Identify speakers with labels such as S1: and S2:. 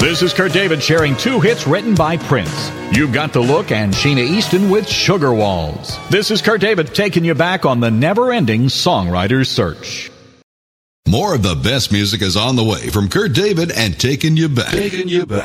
S1: This is Kurt David sharing two hits written by Prince. You've Got the Look and Sheena Easton with Sugar Walls. This is Kurt David taking you back on the never-ending songwriter's search.
S2: More of the best music is on the way from Kurt David and Taking You Back.